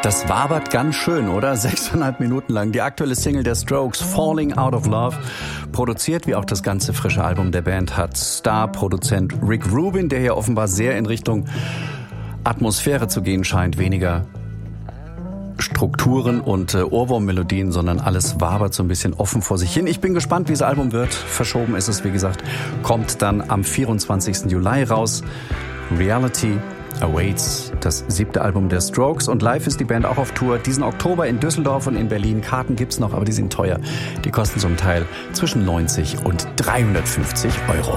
Das wabert ganz schön, oder? 6,5 Minuten lang. Die aktuelle Single der Strokes, Falling Out of Love. Produziert, wie auch das ganze frische Album der Band, hat Star-Produzent Rick Rubin, der hier offenbar sehr in Richtung Atmosphäre zu gehen scheint. Weniger Strukturen und Ohrwurmmelodien, sondern alles wabert so ein bisschen offen vor sich hin. Ich bin gespannt, wie das Album wird. Verschoben ist es, wie gesagt. Kommt dann am 24. Juli raus. Reality Awaits, das 7. Album der Strokes, und live ist die Band auch auf Tour diesen Oktober in Düsseldorf und in Berlin. Karten gibt's noch, aber die sind teuer. Die kosten zum Teil zwischen 90 und 350 Euro.